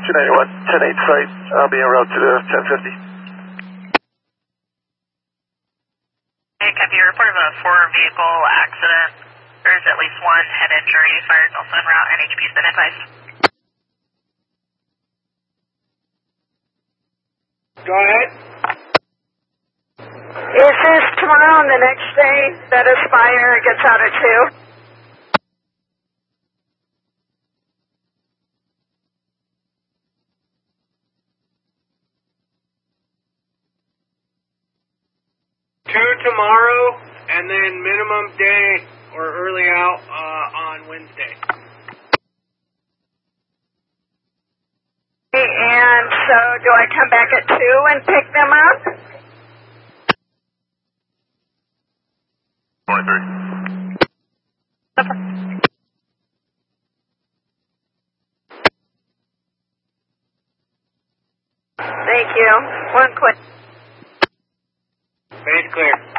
291, 10-8 site. I'll be en route to the 1050. Hey, copy. A report of a four-vehicle accident. There is at least one head injury. Fire is also en route. NHP has been advised. Go ahead. Is this tomorrow and the next day that a fire gets out at 2? Tomorrow, and then minimum day or early out on Wednesday. And so do I come back at 2 and pick them up? 23. Thank you. One quick. Base clear.